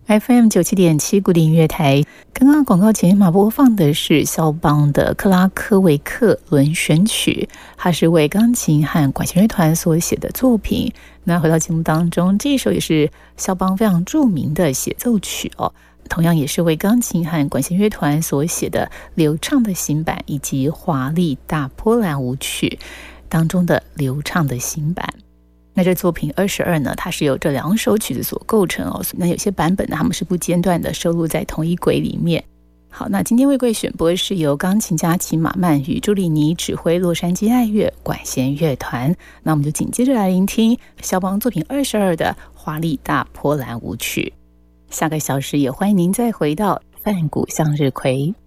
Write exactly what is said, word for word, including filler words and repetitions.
F M 九七点七古典音乐台，刚刚广告前马播放的是肖邦的克拉科维克轮选曲，它是为钢琴和管弦乐团所写的作品。那回到节目当中，这一首也是肖邦非常著名的协奏曲哦，同样也是为钢琴和管弦乐团所写的流畅的行板以及华丽大波兰舞曲当中的流畅的行板。那这作品二十二呢，它是由这两首曲子所构成哦。那有些版本呢，它们是不间断的收录在同一轨里面。好，那今天为各位选播是由钢琴家齐马曼与朱利尼指挥洛杉矶爱乐管弦乐团。那我们就紧接着来聆听肖邦作品二十二的华丽大波兰舞曲。下个小时也欢迎您再回到梵谷向日葵。